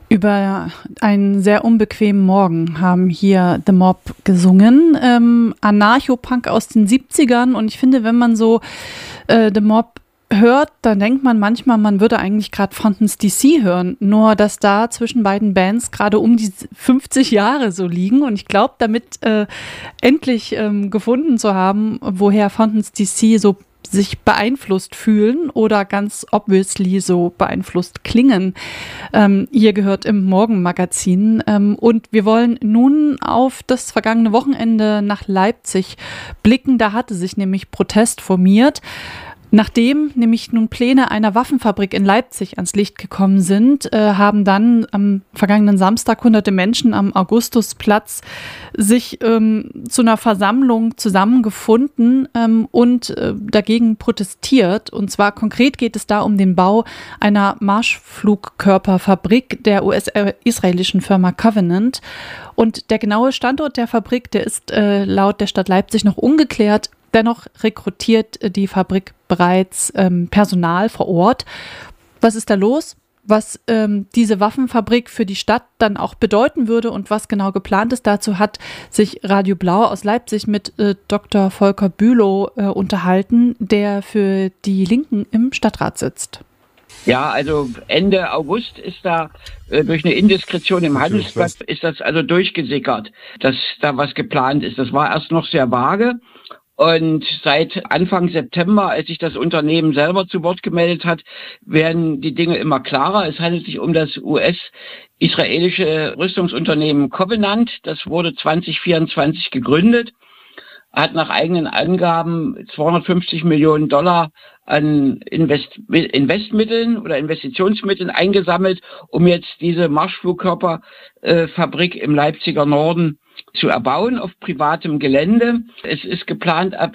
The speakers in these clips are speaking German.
Über einen sehr unbequemen Morgen haben hier The Mob gesungen. Anarcho-Punk aus den 70ern. Und ich finde, wenn man so The Mob hört, dann denkt man manchmal, man würde eigentlich gerade Fountains DC hören. Nur, dass da zwischen beiden Bands gerade um die 50 Jahre so liegen. Und ich glaube, damit endlich gefunden zu haben, woher Fountains DC so sich beeinflusst fühlen oder ganz obviously so beeinflusst klingen. Hier gehört im Morgenmagazin. Und wir wollen nun auf das vergangene Wochenende nach Leipzig blicken. Da hatte sich nämlich Protest formiert. Nachdem nämlich nun Pläne einer Waffenfabrik in Leipzig ans Licht gekommen sind, haben dann am vergangenen Samstag hunderte Menschen am Augustusplatz sich zu einer Versammlung zusammengefunden und dagegen protestiert. Und zwar konkret geht es da um den Bau einer Marschflugkörperfabrik der US-israelischen Firma Covenant. Und der genaue Standort der Fabrik, der ist laut der Stadt Leipzig noch ungeklärt. Dennoch rekrutiert die Fabrik bereits Personal vor Ort. Was ist da los? Was diese Waffenfabrik für die Stadt dann auch bedeuten würde und was genau geplant ist, dazu hat sich Radio Blau aus Leipzig mit Dr. Volker Bülow unterhalten, der für die Linken im Stadtrat sitzt. Ja, also Ende August ist da durch eine Indiskretion im Handelsblatt ist das also durchgesickert, dass da was geplant ist. Das war erst noch sehr vage. Und seit Anfang September, als sich das Unternehmen selber zu Wort gemeldet hat, werden die Dinge immer klarer. Es handelt sich um das US-israelische Rüstungsunternehmen Covenant. Das wurde 2024 gegründet, hat nach eigenen Angaben $250 Millionen an Investmitteln oder Investitionsmitteln eingesammelt, um jetzt diese Marschflugkörperfabrik im Leipziger Norden zu erbauen auf privatem Gelände. Es ist geplant, ab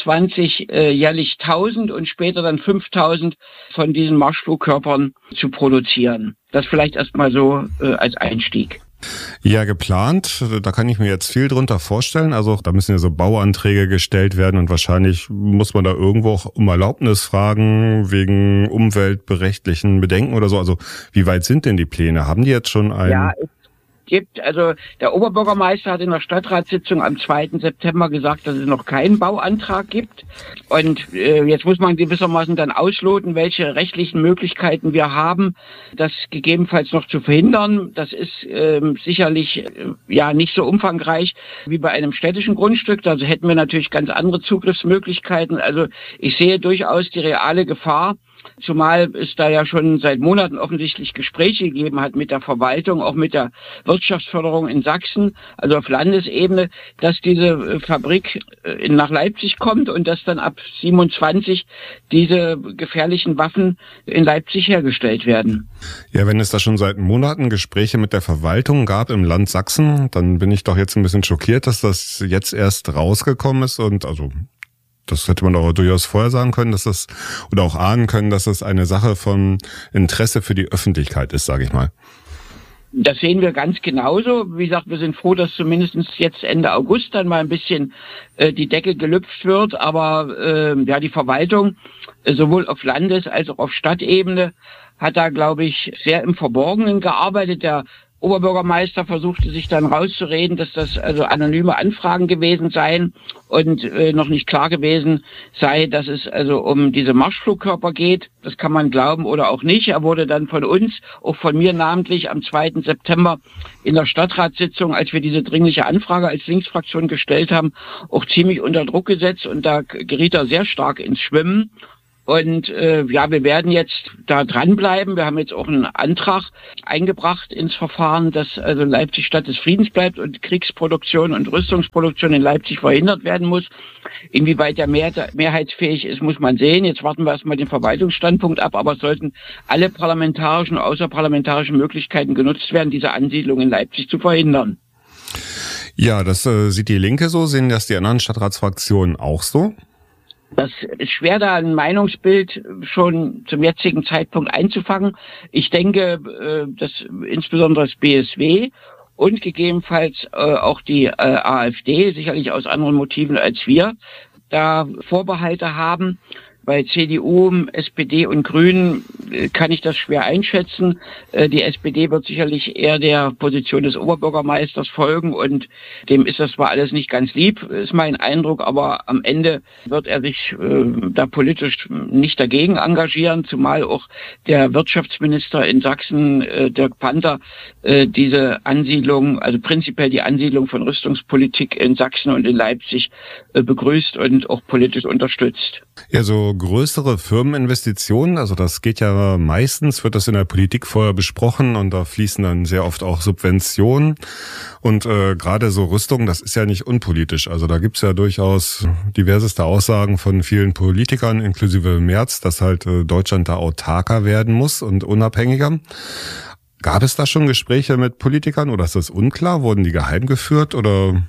27 jährlich 1000 und später dann 5000 von diesen Marschflugkörpern zu produzieren. Das vielleicht erstmal so als Einstieg. Ja, geplant, da kann ich mir jetzt viel drunter vorstellen. Also da müssen ja so Bauanträge gestellt werden und wahrscheinlich muss man da irgendwo auch um Erlaubnis fragen wegen umweltrechtlichen Bedenken oder so. Also wie weit sind denn die Pläne? Haben die jetzt schon einen... Ja, also der Oberbürgermeister hat in der Stadtratssitzung am 2. September gesagt, dass es noch keinen Bauantrag gibt. Und jetzt muss man gewissermaßen dann ausloten, welche rechtlichen Möglichkeiten wir haben, das gegebenenfalls noch zu verhindern. Das ist sicherlich ja nicht so umfangreich wie bei einem städtischen Grundstück. Da hätten wir natürlich ganz andere Zugriffsmöglichkeiten. Also ich sehe durchaus die reale Gefahr, zumal es da ja schon seit Monaten offensichtlich Gespräche gegeben hat mit der Verwaltung, auch mit der Wirtschaftsförderung in Sachsen, also auf Landesebene, dass diese Fabrik nach Leipzig kommt und dass dann ab 27 diese gefährlichen Waffen in Leipzig hergestellt werden. Ja, wenn es da schon seit Monaten Gespräche mit der Verwaltung gab im Land Sachsen, dann bin ich doch jetzt ein bisschen schockiert, dass das jetzt erst rausgekommen ist und also... Das hätte man doch durchaus vorher sagen können, dass das oder auch ahnen können, dass das eine Sache von Interesse für die Öffentlichkeit ist, sage ich mal. Das sehen wir ganz genauso. Wie gesagt, wir sind froh, dass zumindest jetzt Ende August dann mal ein bisschen die Decke gelüpft wird. Aber ja, die Verwaltung sowohl auf Landes- als auch auf Stadtebene hat da, glaube ich, sehr im Verborgenen gearbeitet. Der Oberbürgermeister versuchte sich dann rauszureden, dass das also anonyme Anfragen gewesen seien und noch nicht klar gewesen sei, dass es also um diese Marschflugkörper geht. Das kann man glauben oder auch nicht. Er wurde dann von uns, auch von mir namentlich, am 2. September in der Stadtratssitzung, als wir diese dringliche Anfrage als Linksfraktion gestellt haben, auch ziemlich unter Druck gesetzt und da geriet er sehr stark ins Schwimmen. Und ja, wir werden jetzt da dranbleiben. Wir haben jetzt auch einen Antrag eingebracht ins Verfahren, dass also Leipzig Stadt des Friedens bleibt und Kriegsproduktion und Rüstungsproduktion in Leipzig verhindert werden muss. Inwieweit der mehrheitsfähig ist, muss man sehen. Jetzt warten wir erstmal den Verwaltungsstandpunkt ab, aber es sollten alle parlamentarischen und außerparlamentarischen Möglichkeiten genutzt werden, diese Ansiedlung in Leipzig zu verhindern. Ja, das sieht die Linke so. Sehen das die anderen Stadtratsfraktionen auch so? Das ist schwer, da ein Meinungsbild schon zum jetzigen Zeitpunkt einzufangen. Ich denke, dass insbesondere das BSW und gegebenenfalls auch die AfD, sicherlich aus anderen Motiven als wir, da Vorbehalte haben. Bei CDU, SPD und Grünen kann ich das schwer einschätzen. Die SPD wird sicherlich eher der Position des Oberbürgermeisters folgen und dem ist das zwar alles nicht ganz lieb, ist mein Eindruck, aber am Ende wird er sich da politisch nicht dagegen engagieren, zumal auch der Wirtschaftsminister in Sachsen, Dirk Panther, diese Ansiedlung, also prinzipiell die Ansiedlung von Rüstungspolitik in Sachsen und in Leipzig begrüßt und auch politisch unterstützt. Ja, so größere Firmeninvestitionen, also das geht ja meistens, wird das in der Politik vorher besprochen und da fließen dann sehr oft auch Subventionen und gerade so Rüstung, das ist ja nicht unpolitisch. Also da gibt's ja durchaus diverseste Aussagen von vielen Politikern, inklusive Merz, dass halt Deutschland da autarker werden muss und unabhängiger. Gab es da schon Gespräche mit Politikern oder ist das unklar? Wurden die geheim geführt oder...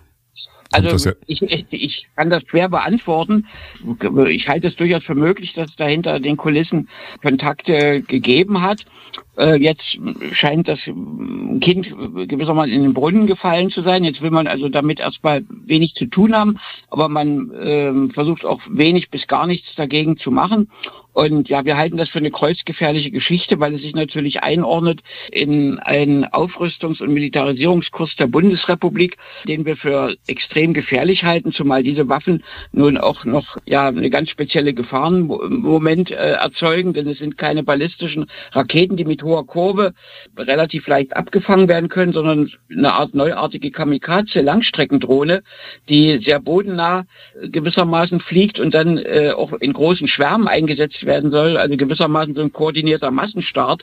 Also ich kann das schwer beantworten. Ich halte es durchaus für möglich, dass es dahinter den Kulissen Kontakte gegeben hat. Jetzt scheint das Kind gewissermaßen in den Brunnen gefallen zu sein. Jetzt will man also damit erstmal wenig zu tun haben, aber man versucht auch wenig bis gar nichts dagegen zu machen. Und ja, wir halten das für eine kreuzgefährliche Geschichte, weil es sich natürlich einordnet in einen Aufrüstungs- und Militarisierungskurs der Bundesrepublik, den wir für extrem gefährlich halten, zumal diese Waffen nun auch noch eine ganz spezielle Gefahren im Moment erzeugen, denn es sind keine ballistischen Raketen, die mit hoher Kurve relativ leicht abgefangen werden können, sondern eine Art neuartige Kamikaze-Langstreckendrohne, die sehr bodennah gewissermaßen fliegt und dann auch in großen Schwärmen eingesetzt werden soll, also gewissermaßen so ein koordinierter Massenstart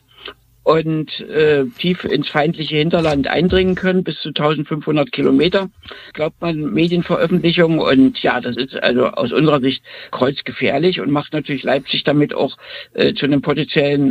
und tief ins feindliche Hinterland eindringen können, bis zu 1500 Kilometer, glaubt man Medienveröffentlichungen. Und ja, das ist also aus unserer Sicht kreuzgefährlich und macht natürlich Leipzig damit auch zu einem potenziellen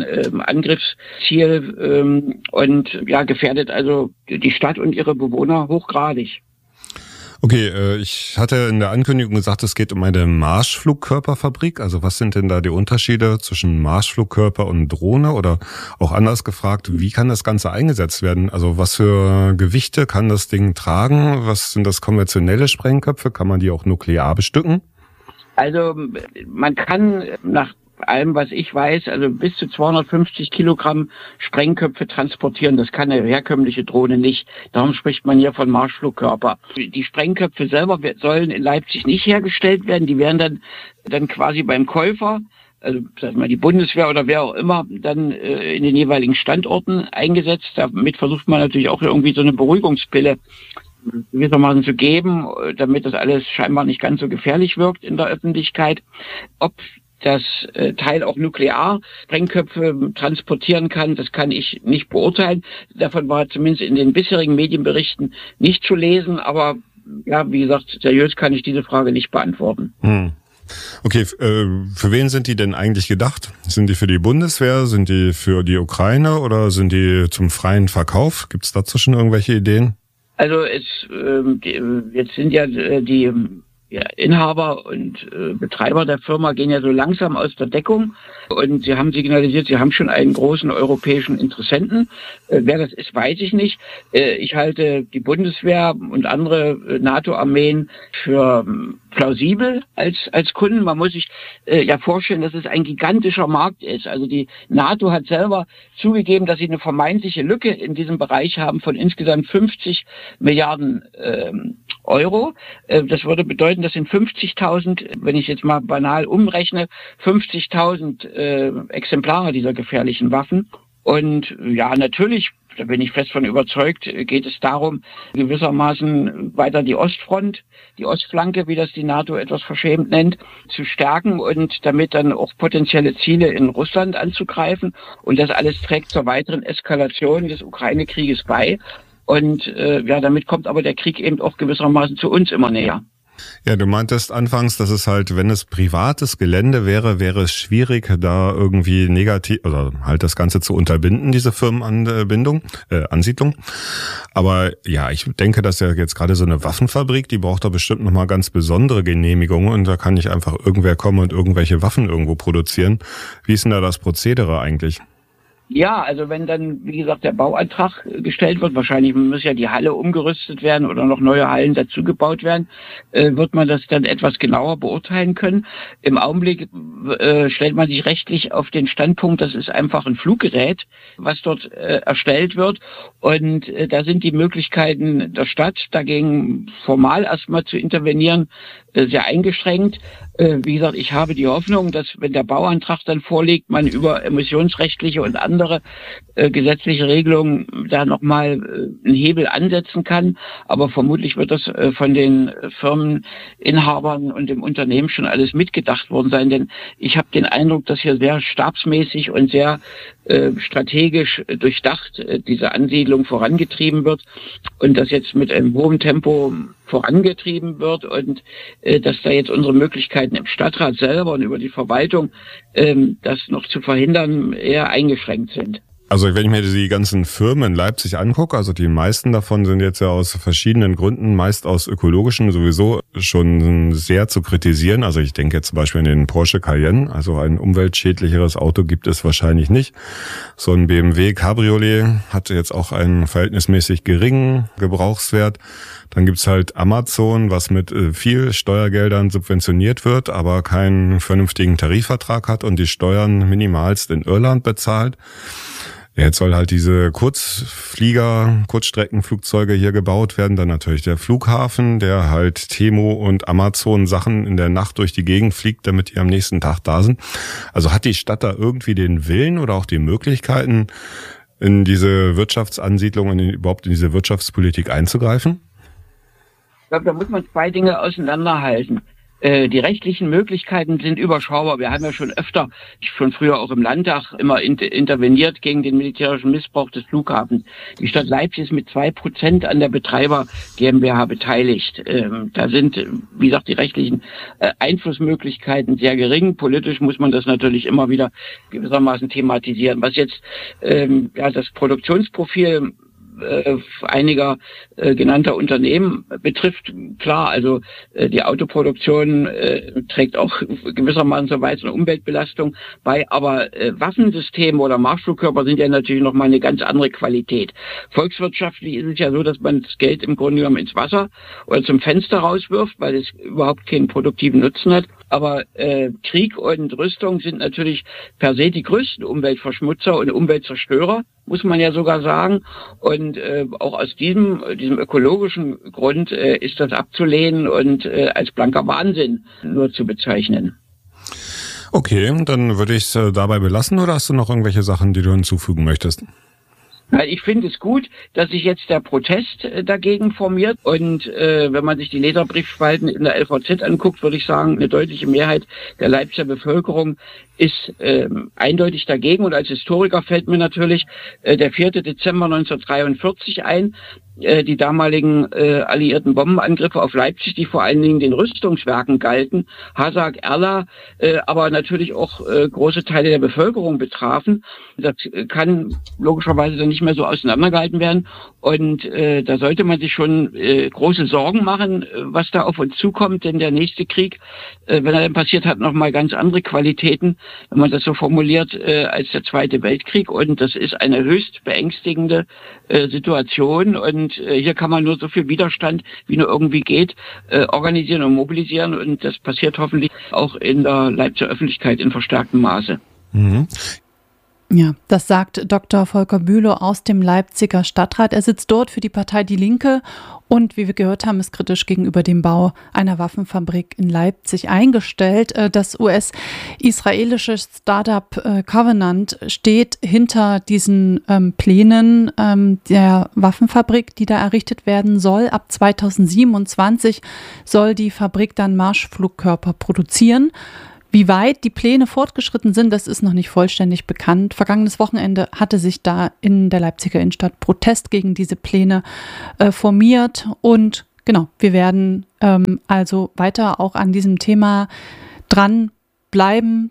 Angriffsziel und ja, gefährdet also die Stadt und ihre Bewohner hochgradig. Okay, ich hatte in der Ankündigung gesagt, es geht um eine Marschflugkörperfabrik. Also was sind denn da die Unterschiede zwischen Marschflugkörper und Drohne? Oder auch anders gefragt, wie kann das Ganze eingesetzt werden? Also was für Gewichte kann das Ding tragen? Was sind das konventionelle Sprengköpfe? Kann man die auch nuklear bestücken? Also man kann nach allem, was ich weiß, also bis zu 250 Kilogramm Sprengköpfe transportieren. Das kann eine herkömmliche Drohne nicht. Darum spricht man hier von Marschflugkörper. Die Sprengköpfe selber sollen in Leipzig nicht hergestellt werden. Die werden dann quasi beim Käufer, also sagen wir mal die Bundeswehr oder wer auch immer, dann in den jeweiligen Standorten eingesetzt. Damit versucht man natürlich auch irgendwie so eine Beruhigungspille gewissermaßen zu geben, damit das alles scheinbar nicht ganz so gefährlich wirkt in der Öffentlichkeit. Ob das Teil auch Nuklear-Sprengköpfe transportieren kann, das kann ich nicht beurteilen. Davon war zumindest in den bisherigen Medienberichten nicht zu lesen, aber ja, wie gesagt, seriös kann ich diese Frage nicht beantworten. Okay, für wen sind die denn eigentlich gedacht? Sind die für die Bundeswehr, sind die für die Ukraine oder sind die zum freien Verkauf? Gibt es dazu schon irgendwelche Ideen? Also jetzt sind ja die Inhaber und Betreiber der Firma gehen ja so langsam aus der Deckung und sie haben signalisiert, sie haben schon einen großen europäischen Interessenten. Wer das ist, weiß ich nicht. Ich halte die Bundeswehr und andere NATO-Armeen für plausibel als Kunden. Man muss sich ja vorstellen, dass es ein gigantischer Markt ist. Also die NATO hat selber zugegeben, dass sie eine vermeintliche Lücke in diesem Bereich haben von insgesamt 50 Milliarden Euro. Das würde bedeuten, das sind 50.000, wenn ich jetzt mal banal umrechne, 50.000 Exemplare dieser gefährlichen Waffen. Und ja, natürlich, da bin ich fest von überzeugt, geht es darum, gewissermaßen weiter die Ostfront, die Ostflanke, wie das die NATO etwas verschämt nennt, zu stärken und damit dann auch potenzielle Ziele in Russland anzugreifen. Und das alles trägt zur weiteren Eskalation des Ukraine-Krieges bei. Und ja, damit kommt aber der Krieg eben auch gewissermaßen zu uns immer näher. Ja, du meintest anfangs, dass es halt, wenn es privates Gelände wäre, wäre es schwierig, da irgendwie negativ, oder halt das Ganze zu unterbinden, diese Firmenansiedlung. Aber ja, ich denke, dass ja jetzt gerade so eine Waffenfabrik, die braucht da bestimmt nochmal ganz besondere Genehmigungen und da kann nicht einfach irgendwer kommen und irgendwelche Waffen irgendwo produzieren. Wie ist denn da das Prozedere eigentlich? Ja, also wenn dann, wie gesagt, der Bauantrag gestellt wird, wahrscheinlich muss ja die Halle umgerüstet werden oder noch neue Hallen dazugebaut werden, wird man das dann etwas genauer beurteilen können. Im Augenblick stellt man sich rechtlich auf den Standpunkt, das ist einfach ein Fluggerät, was dort erstellt wird. Und da sind die Möglichkeiten der Stadt dagegen formal erstmal zu intervenieren sehr eingeschränkt. Wie gesagt, ich habe die Hoffnung, dass wenn der Bauantrag dann vorliegt, man über emissionsrechtliche und andere gesetzliche Regelungen da nochmal einen Hebel ansetzen kann. Aber vermutlich wird das von den Firmeninhabern und dem Unternehmen schon alles mitgedacht worden sein. Denn ich habe den Eindruck, dass hier sehr stabsmäßig und sehr strategisch durchdacht diese Ansiedlung vorangetrieben wird und das jetzt mit einem hohen Tempo vorangetrieben wird und dass da jetzt unsere Möglichkeiten im Stadtrat selber und über die Verwaltung das noch zu verhindern eher eingeschränkt sind. Also wenn ich mir die ganzen Firmen in Leipzig angucke, also die meisten davon sind jetzt ja aus verschiedenen Gründen, meist aus ökologischen, sowieso schon sehr zu kritisieren. Also ich denke jetzt zum Beispiel an den Porsche Cayenne, also ein umweltschädlicheres Auto gibt es wahrscheinlich nicht. So ein BMW Cabriolet hat jetzt auch einen verhältnismäßig geringen Gebrauchswert. Dann gibt's halt Amazon, was mit viel Steuergeldern subventioniert wird, aber keinen vernünftigen Tarifvertrag hat und die Steuern minimalst in Irland bezahlt. Ja, jetzt soll halt diese Kurzstreckenflugzeuge hier gebaut werden. Dann natürlich der Flughafen, der halt Temu und Amazon Sachen in der Nacht durch die Gegend fliegt, damit die am nächsten Tag da sind. Also hat die Stadt da irgendwie den Willen oder auch die Möglichkeiten, in diese Wirtschaftsansiedlung und überhaupt in diese Wirtschaftspolitik einzugreifen? Ich glaube, da muss man zwei Dinge auseinanderhalten. Die rechtlichen Möglichkeiten sind überschaubar. Wir haben ja schon öfter, schon früher auch im Landtag, immer interveniert gegen den militärischen Missbrauch des Flughafens. Die Stadt Leipzig ist mit 2% an der Betreiber GmbH beteiligt. Da sind, wie gesagt, die rechtlichen Einflussmöglichkeiten sehr gering. Politisch muss man das natürlich immer wieder gewissermaßen thematisieren. Was jetzt das Produktionsprofil einiger genannter Unternehmen betrifft, klar, also die Autoproduktion trägt auch gewissermaßen so weit eine Umweltbelastung bei, aber Waffensysteme oder Marschflugkörper sind ja natürlich nochmal eine ganz andere Qualität. Volkswirtschaftlich ist es ja so, dass man das Geld im Grunde genommen ins Wasser oder zum Fenster rauswirft, weil es überhaupt keinen produktiven Nutzen hat. Aber Krieg und Rüstung sind natürlich per se die größten Umweltverschmutzer und Umweltzerstörer, muss man ja sogar sagen. Und auch aus diesem ökologischen Grund ist das abzulehnen und als blanker Wahnsinn nur zu bezeichnen. Okay, dann würde ich es dabei belassen, oder hast du noch irgendwelche Sachen, die du hinzufügen möchtest? Ich finde es gut, dass sich jetzt der Protest dagegen formiert und wenn man sich die Leserbriefspalten in der LVZ anguckt, würde ich sagen, eine deutliche Mehrheit der Leipziger Bevölkerung ist eindeutig dagegen. Und als Historiker fällt mir natürlich der 4. Dezember 1943 ein, die damaligen alliierten Bombenangriffe auf Leipzig, die vor allen Dingen den Rüstungswerken galten, Hasag, Erla, aber natürlich auch große Teile der Bevölkerung betrafen. Das kann logischerweise dann nicht mehr so auseinandergehalten werden. Und da sollte man sich schon große Sorgen machen, was da auf uns zukommt, denn der nächste Krieg, wenn er dann passiert, hat nochmal ganz andere Qualitäten, wenn man das so formuliert, als der Zweite Weltkrieg. Und das ist eine höchst beängstigende Situation. Und hier kann man nur so viel Widerstand, wie nur irgendwie geht, organisieren und mobilisieren. Und das passiert hoffentlich auch in der Leipziger Öffentlichkeit in verstärktem Maße. Mhm. Ja, das sagt Dr. Volker Bülow aus dem Leipziger Stadtrat. Er sitzt dort für die Partei Die Linke und, wie wir gehört haben, ist kritisch gegenüber dem Bau einer Waffenfabrik in Leipzig eingestellt. Das US-israelische Startup Covenant steht hinter diesen Plänen der Waffenfabrik, die da errichtet werden soll. Ab 2027 soll die Fabrik dann Marschflugkörper produzieren. Wie weit die Pläne fortgeschritten sind, das ist noch nicht vollständig bekannt. Vergangenes Wochenende hatte sich da in der Leipziger Innenstadt Protest gegen diese Pläne formiert. Und genau, wir werden also weiter auch an diesem Thema dranbleiben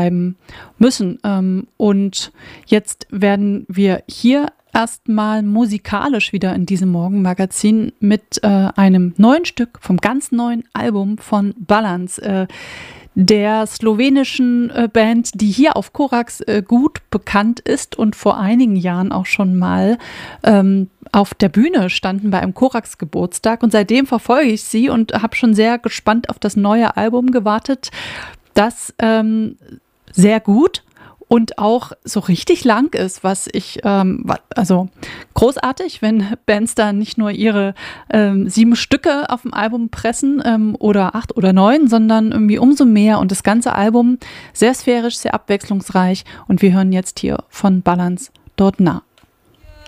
müssen. Und jetzt werden wir hier erstmal musikalisch wieder in diesem Morgenmagazin mit einem neuen Stück vom ganz neuen Album von Balance. der slowenischen Band, die hier auf Korax gut bekannt ist und vor einigen Jahren auch schon mal auf der Bühne standen bei einem Korax-Geburtstag. Und seitdem verfolge ich sie und habe schon sehr gespannt auf das neue Album gewartet, das sehr gut und auch so richtig lang ist, was ich, also großartig, wenn Bands da nicht nur ihre 7 Stücke auf dem Album pressen oder 8 oder 9, sondern irgendwie umso mehr und das ganze Album sehr sphärisch, sehr abwechslungsreich und wir hören jetzt hier von Balance dort nah.